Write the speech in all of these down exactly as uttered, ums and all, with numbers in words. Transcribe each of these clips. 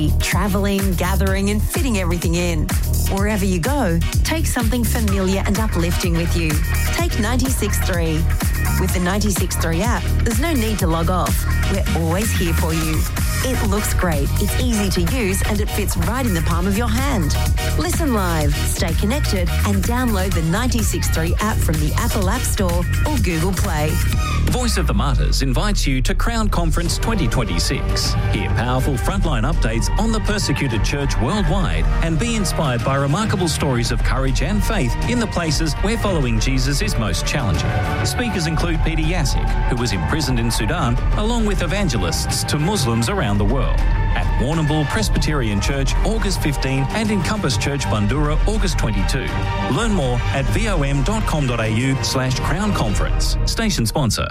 busy travelling, gathering and fitting everything in. Wherever you go, take something familiar and uplifting with you. Take ninety-six point three. With the ninety-six point three app, there's no need to log off. We're always here for you. It looks great, it's easy to use and it fits right in the palm of your hand. Listen live, stay connected and download the ninety-six point three app from the Apple App Store or Google Play. Voice of the Martyrs invites you to Crown Conference twenty twenty-six. Hear powerful frontline updates on the persecuted church worldwide and be inspired by remarkable stories of courage and faith in the places where following Jesus is most challenging. Speakers include Peter Yassic, who was imprisoned in Sudan, along with evangelists to Muslims around the world. At Warrnambool Presbyterian Church, August fifteenth, and in Compass Church, Bundoora, August twenty-second. Learn more at vom.com.au slash Crown Conference. Station sponsor.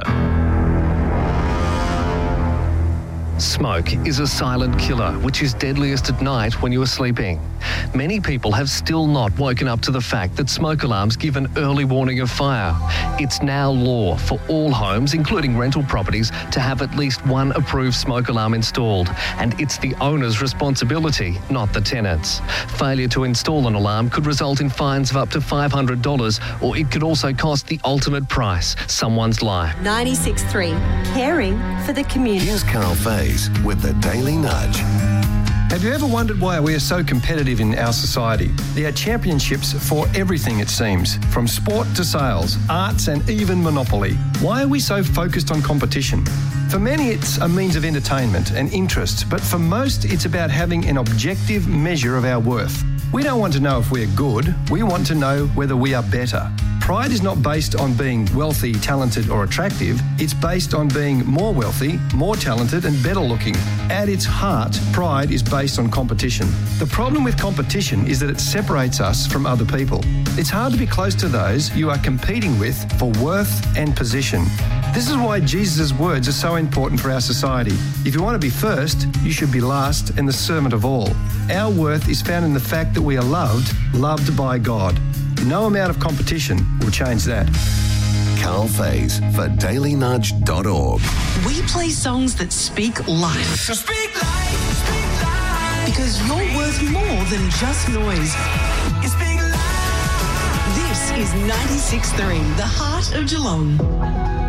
Smoke is a silent killer, which is deadliest at night when you are sleeping. Many people have still not woken up to the fact that smoke alarms give an early warning of fire. It's now law for all homes, including rental properties, to have at least one approved smoke alarm installed, and it's the owner's responsibility, not the tenant's. Failure to install an alarm could result in fines of up to five hundred dollars, or it could also cost the ultimate price, someone's life. ninety-six point three, caring for the community. Here's Carl Faze with the Daily Nudge. Have you ever wondered why we are so competitive in our society? There are championships for everything, it seems, from sport to sales, arts and even monopoly. Why are we so focused on competition? For many, it's a means of entertainment and interest, but for most, it's about having an objective measure of our worth. We don't want to know if we're good, we want to know whether we are better. Pride is not based on being wealthy, talented or attractive. It's based on being more wealthy, more talented and better looking. At its heart, pride is based on competition. The problem with competition is that it separates us from other people. It's hard to be close to those you are competing with for worth and position. This is why Jesus' words are so important for our society. If you want to be first, you should be last and the servant of all. Our worth is found in the fact that we are loved, loved by God. No amount of competition will change that. Carl Faze for daily nudge dot org. We play songs that speak life. So speak life, speak life. Because you're worth more than just noise. You speak life. This is ninety-six point three, the heart of Geelong.